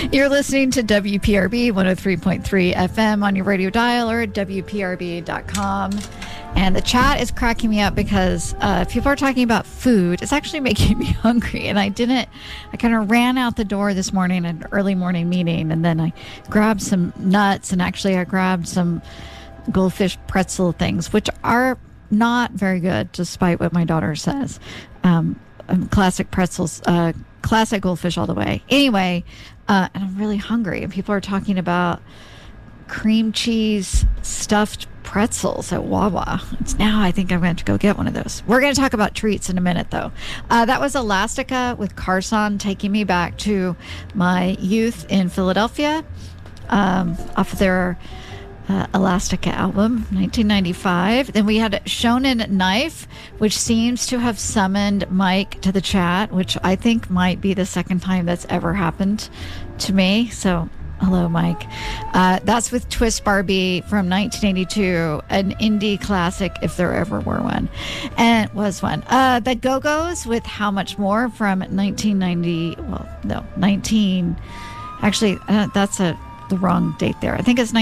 You're listening to WPRB 103.3 FM on your radio dial or at WPRB.com. And the chat is cracking me up because people are talking about food. It's actually making me hungry. And I kind of ran out the door this morning at an early morning meeting. And then I grabbed some nuts. And actually, I grabbed some goldfish pretzel things, which are not very good, despite what my daughter says. Classic pretzels, classic goldfish all the way. Anyway, and I'm really hungry. And people are talking about cream cheese stuffed pretzels at Wawa. I think I'm going to go get one of those. We're going to talk about treats in a minute, though. That was Elastica with Carson, taking me back to my youth in Philadelphia, off of their Elastica album, 1995. Then we had Shonen Knife, which seems to have summoned Mike to the chat, which I think might be the second time that's ever happened to me. So hello, Mike. That's with Twist Barbie from 1982, an indie classic if there ever were one. And it was one. The Go-Go's with How Much More from 1990. Well, no, 19. Actually, that's the wrong date there. I think it's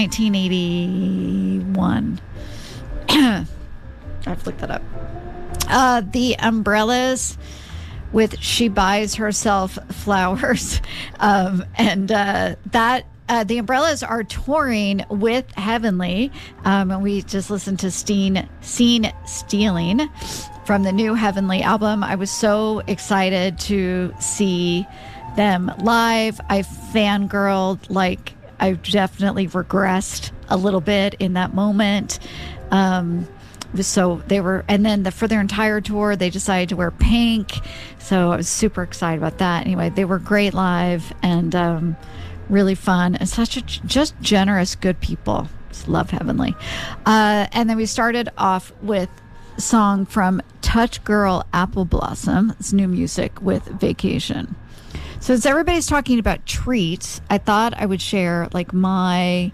1981. I have to look that up. The Umbrellas with She Buys Herself Flowers. The Umbrellas are touring with Heavenly. And we just listened to Scene Stealing from the new Heavenly album. I was so excited to see them live. I fangirled, like I definitely regressed a little bit in that moment. So they were, and then for their entire tour, they decided to wear pink. So I was super excited about that. Anyway, they were great live and really fun and just generous, good people. Just love Heavenly. And then we started off with a song from Touch Girl Apple Blossom. It's new music with Vacation. So as everybody's talking about treats, I thought I would share like my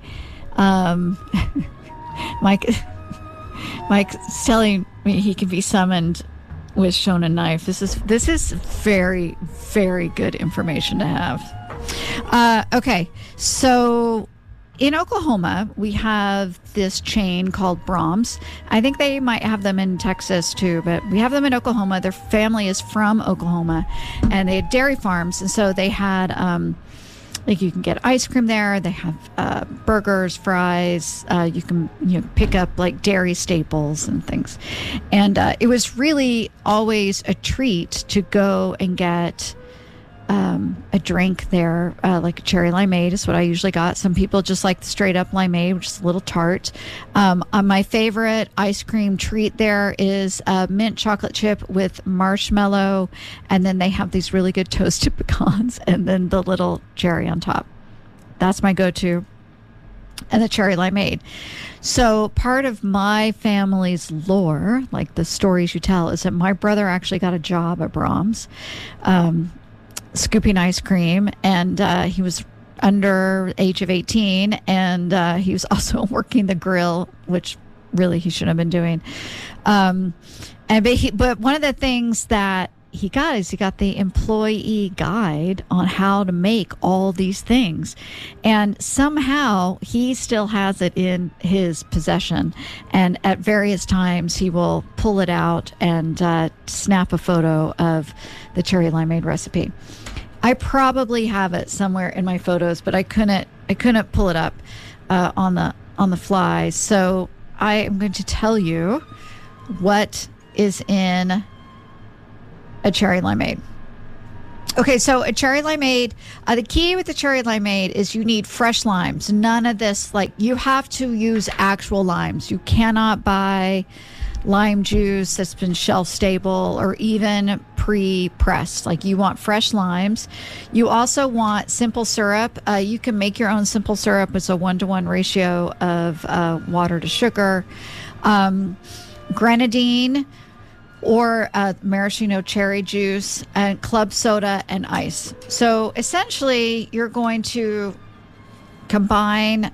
Mike's telling me he can be summoned with Shonen Knife. This is very, very good information to have. Okay, so in Oklahoma, we have this chain called Brahms. I think they might have them in Texas too, but we have them in Oklahoma. Their family is from Oklahoma, and they had dairy farms, and so they had like you can get ice cream there. They have burgers, fries. You can pick up like dairy staples and things, and it was really always a treat to go and get a drink there, like a cherry limeade is what I usually got. Some people just like the straight up limeade, which is a little tart. My favorite ice cream treat there is mint chocolate chip with marshmallow, and then they have these really good toasted pecans and then the little cherry on top. That's my go-to. And the cherry limeade. So part of my family's lore, like the stories you tell, is that my brother actually got a job at Brahms, scooping ice cream, and he was under age of 18, and he was also working the grill, which really he shouldn't have been doing. But one of the things that he got is he got the employee guide on how to make all these things, and somehow he still has it in his possession, and at various times he will pull it out and snap a photo of the cherry limeade recipe. I probably have it somewhere in my photos, but I couldn't pull it up on the fly. So I am going to tell you what is in a cherry limeade. Okay, so a cherry limeade, the key with the cherry limeade is you need fresh limes. None of this, like, you have to use actual limes. You cannot buy lime juice that's been shelf stable or even pre-pressed. Like, you want fresh limes. You also want simple syrup. You can make your own simple syrup. It's a 1-to-1 ratio of water to sugar. Grenadine or maraschino cherry juice and club soda and ice. So essentially you're going to combine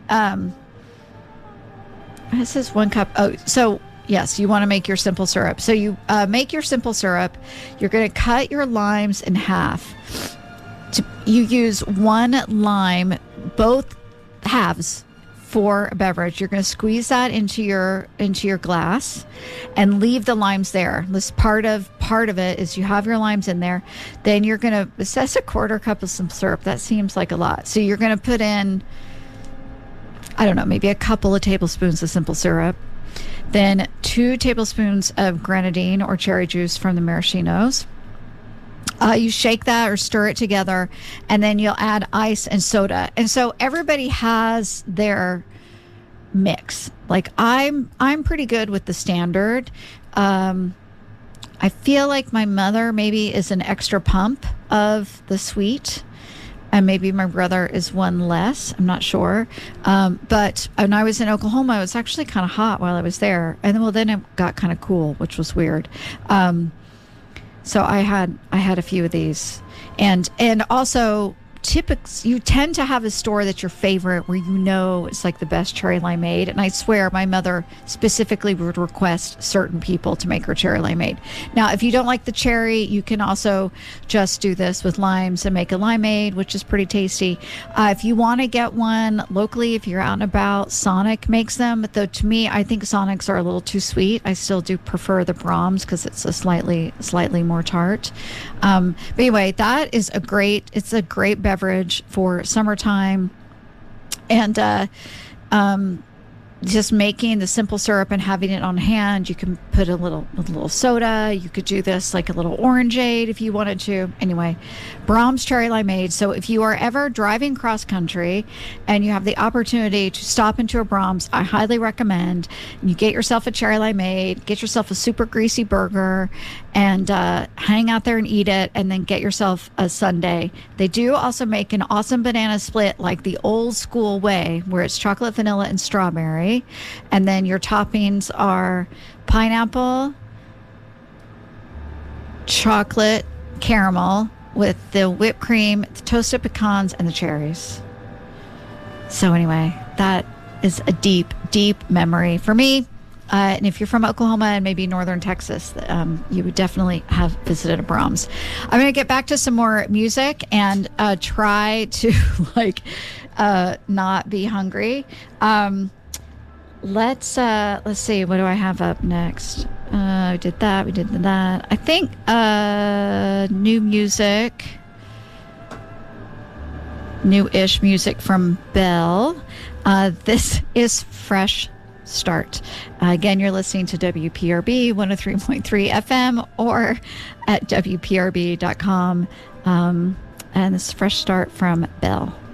this is 1 cup. Oh, so yes, you want to make your simple syrup. So you make your simple syrup. You're going to cut your limes in half. You use 1 lime, both halves, for a beverage. You're going to squeeze that into your glass and leave the limes there. This part of it is you have your limes in there. Then you're going to assess a 1/4 cup of some syrup. That seems like a lot. So you're going to put in, I don't know, maybe a couple of tablespoons of simple syrup. Then 2 tablespoons of grenadine or cherry juice from the maraschinos. You shake that or stir it together, and then you'll add ice and soda. And so everybody has their mix. Like I'm pretty good with the standard. I feel like my mother maybe is an extra pump of the sweet, and maybe my brother is one less. I'm not sure. But when I was in Oklahoma, it was actually kind of hot while I was there, and then it got kind of cool, which was weird. So I had a few of these, and also you tend to have a store that's your favorite, where it's like the best cherry limeade. And I swear my mother specifically would request certain people to make her cherry limeade. Now, if you don't like the cherry, you can also just do this with limes and make a limeade, which is pretty tasty. If you want to get one locally, if you're out and about, Sonic makes them. Though to me, I think Sonics are a little too sweet. I still do prefer the Brahms because it's a slightly more tart. But anyway, that is a great beverage for summertime. And just making the simple syrup and having it on hand. You can put a little soda. You could do this like a little orangeade if you wanted to. Anyway, Brahms cherry limeade. So if you are ever driving cross country and you have the opportunity to stop into a Brahms, I highly recommend you get yourself a cherry limeade, get yourself a super greasy burger, and hang out there and eat it, and then get yourself a sundae. They do also make an awesome banana split like the old school way, where it's chocolate, vanilla, and strawberry. And then your toppings are pineapple, chocolate, caramel with the whipped cream, the toasted pecans, and the cherries. So anyway, that is a deep, deep memory for me. And if you're from Oklahoma and maybe northern Texas, you would definitely have visited a Brahms. I'm going to get back to some more music and try to not be hungry. Let's see, what do I have up next? We did that. I think new-ish music from Belle. This is Fresh Start. Again, you're listening to WPRB 103.3 FM or at WPRB.com. And this is Fresh Start from Belle.